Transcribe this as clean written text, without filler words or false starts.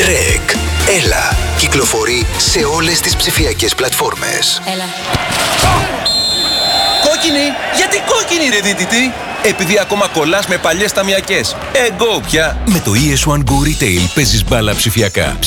REC. Έλα. Κυκλοφορεί σε όλες τις ψηφιακές πλατφόρμες. Έλα. Κόκκινη! Γιατί κόκκινη, ρε δίτητη? Επειδή ακόμα κολλάς με παλιές ταμιακές. Go πια! Με το ES1 Go Retail παίζεις μπάλα ψηφιακά.